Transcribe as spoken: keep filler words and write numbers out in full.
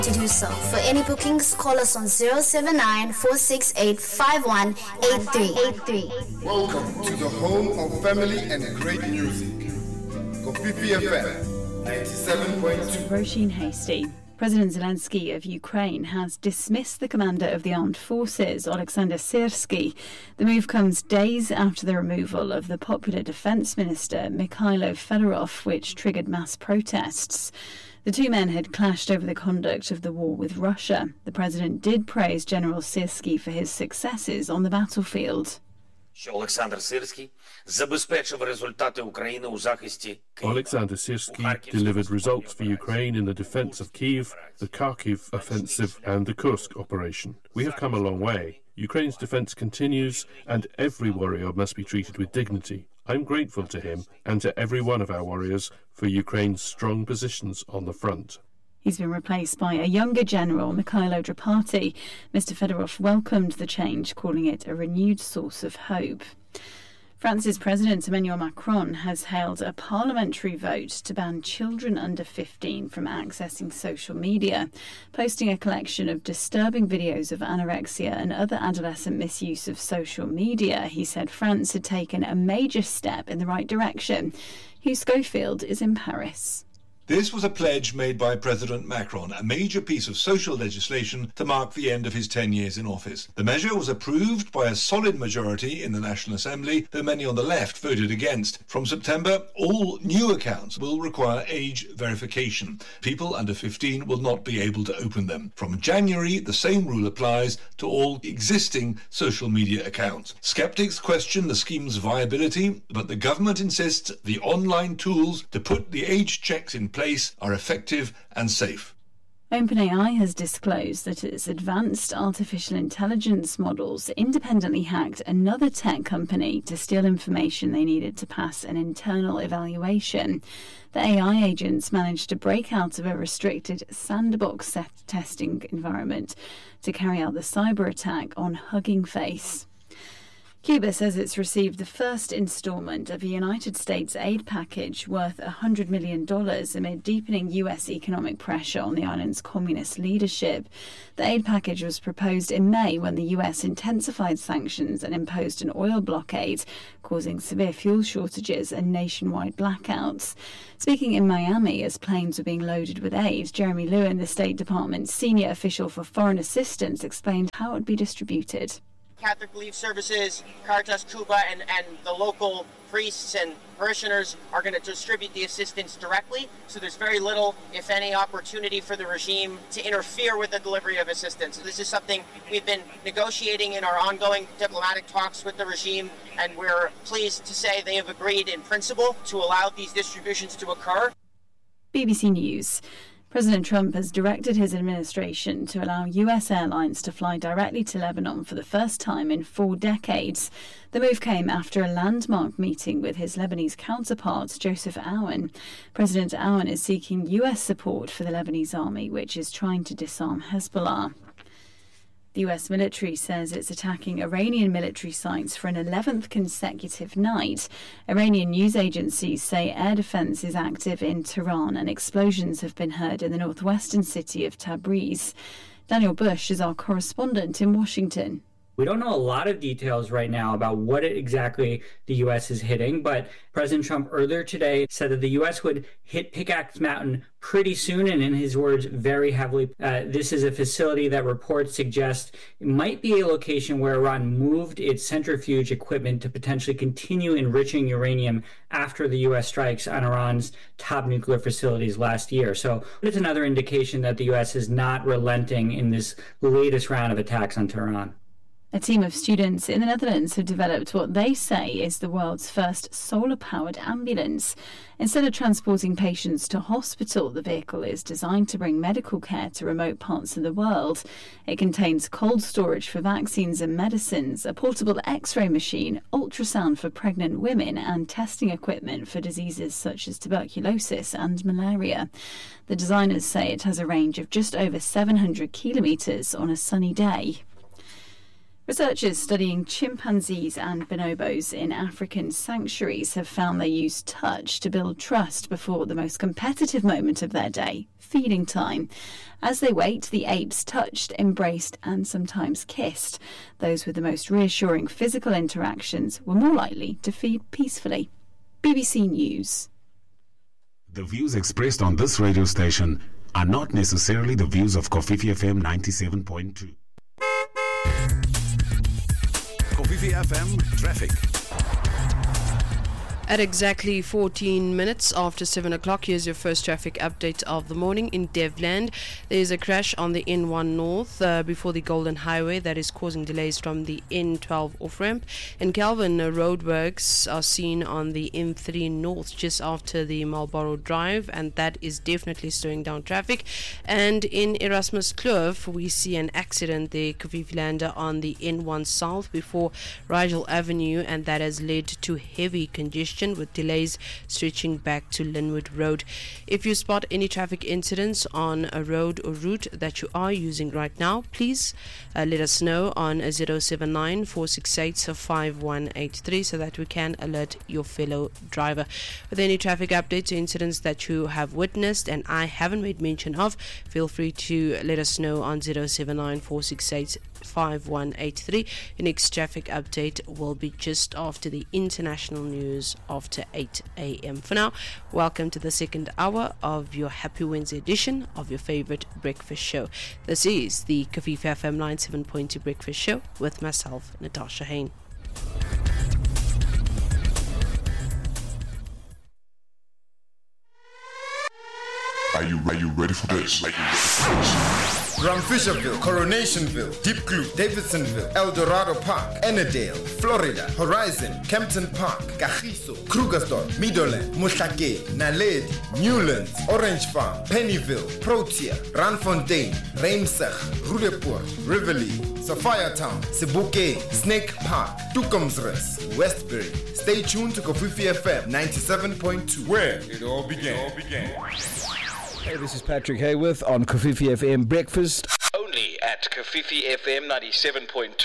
To do so. For any bookings, call us on zero seven nine, four six eight, five one eight three. Welcome to the home of family and great music. Kofifi F M ninety-seven point two. Roisin Hasty. President Zelensky of Ukraine has dismissed the commander of the armed forces, Oleksandr Syrsky. The move comes days after the removal of the popular defence minister, Mikhailo Fedorov, which triggered mass protests. The two men had clashed over the conduct of the war with Russia. The president did praise General Syrsky for his successes on the battlefield. Oleksandr Syrsky delivered results for Ukraine in the defense of Kyiv, the Kharkiv offensive and the Kursk operation. We have come a long way. Ukraine's defense continues and every warrior must be treated with dignity. I'm grateful to him and to every one of our warriors for Ukraine's strong positions on the front. He's been replaced by a younger general, Mikhailo Drapati. Mister Fedorov welcomed the change, calling it a renewed source of hope. France's President Emmanuel Macron has held a parliamentary vote to ban children under fifteen from accessing social media, posting a collection of disturbing videos of anorexia and other adolescent misuse of social media. He said France had taken a major step in the right direction. Hugh Schofield is in Paris. This was a pledge made by President Macron, a major piece of social legislation to mark the end of his ten years in office. The measure was approved by a solid majority in the National Assembly, though many on the left voted against. From September, all new accounts will require age verification. People under fifteen will not be able to open them. From January, the same rule applies to all existing social media accounts. Skeptics question the scheme's viability, but the government insists the online tools to put the age checks in place are effective and safe. OpenAI has disclosed that its advanced artificial intelligence models independently hacked another tech company to steal information they needed to pass an internal evaluation. The A I agents managed to break out of a restricted sandbox testing environment to carry out the cyber attack on Hugging Face. Cuba says it's received the first instalment of a United States aid package worth one hundred million dollars amid deepening U S economic pressure on the island's communist leadership. The aid package was proposed in May when the U S intensified sanctions and imposed an oil blockade, causing severe fuel shortages and nationwide blackouts. Speaking in Miami as planes were being loaded with aid, Jeremy Lewin, the State Department's senior official for foreign assistance, explained how it would be distributed. Catholic Relief Services, Caritas Cuba, and, and the local priests and parishioners are going to distribute the assistance directly. So there's very little, if any, opportunity for the regime to interfere with the delivery of assistance. This is something we've been negotiating in our ongoing diplomatic talks with the regime, and we're pleased to say they have agreed in principle to allow these distributions to occur. B B C News. President Trump has directed his administration to allow U S airlines to fly directly to Lebanon for the first time in four decades. The move came after a landmark meeting with his Lebanese counterpart, Joseph Aoun. President Aoun is seeking U S support for the Lebanese army, which is trying to disarm Hezbollah. The U S military says it's attacking Iranian military sites for an eleventh consecutive night. Iranian news agencies say air defense is active in Tehran and explosions have been heard in the northwestern city of Tabriz. Daniel Bush is our correspondent in Washington. We don't know a lot of details right now about what exactly the U S is hitting, but President Trump earlier today said that the U S would hit Pickaxe Mountain pretty soon, and in his words, very heavily. Uh, this is a facility that reports suggest it might be a location where Iran moved its centrifuge equipment to potentially continue enriching uranium after the U S strikes on Iran's top nuclear facilities last year. So it's another indication that the U S is not relenting in this latest round of attacks on Tehran. A team of students in the Netherlands have developed what they say is the world's first solar-powered ambulance. Instead of transporting patients to hospital, the vehicle is designed to bring medical care to remote parts of the world. It contains cold storage for vaccines and medicines, a portable X-ray machine, ultrasound for pregnant women, and testing equipment for diseases such as tuberculosis and malaria. The designers say it has a range of just over seven hundred kilometres on a sunny day. Researchers studying chimpanzees and bonobos in African sanctuaries have found they use touch to build trust before the most competitive moment of their day, feeding time. As they wait, the apes touched, embraced and sometimes kissed. Those with the most reassuring physical interactions were more likely to feed peacefully. B B C News. The views expressed on this radio station are not necessarily the views of Kofifi F M ninety-seven point two. Kofifi F M Traffic. At exactly fourteen minutes after seven o'clock, here's your first traffic update of the morning. In Devland, there is a crash on the N one North uh, before the Golden Highway that is causing delays from the N twelve off-ramp. In Calvin, uh, roadworks are seen on the N three North just after the Marlborough Drive, and that is definitely slowing down traffic. And in Erasmus Kloof, we see an accident there, Kofifi Lander, on the N one South before Rigel Avenue, and that has led to heavy congestion with delays stretching back to Linwood Road. If you spot any traffic incidents on a road or route that you are using right now, please uh, let us know on zero seven nine, four six eight, five one eight three so that we can alert your fellow driver. With any traffic updates or incidents that you have witnessed and I haven't made mention of, feel free to let us know on zero seven nine, four six eight, five one eight three. Your next traffic update will be just after the international news after eight a.m. For now, welcome to the second hour of your Happy Wednesday edition of your favorite breakfast show. This is the Kofifi F M ninety-seven point two Breakfast Show with myself, Natasha Hain. Are you, are you ready for this? Are you ready for this? Ramfisherville, Coronationville, Diepkloof, Davidsonville, El Dorado Park, Ennerdale, Florida, Horizon, Kempton Park, Kagiso, Krugersdorp, Meadowland, Mohlake, Naledi, Newlands, Orange Farm, Pennyville, Protea, Randfontein, Reimsig, Roodepoort, Rivoli, Sophia Town, Sebokeng, Snake Park, Toekomsrus, Westbury. Stay tuned to Kofifi F M ninety-seven point two, where it all began. It all began. Hey, this is Patrick Hayworth on Kofifi F M Breakfast. Only at Kofifi F M ninety-seven point two.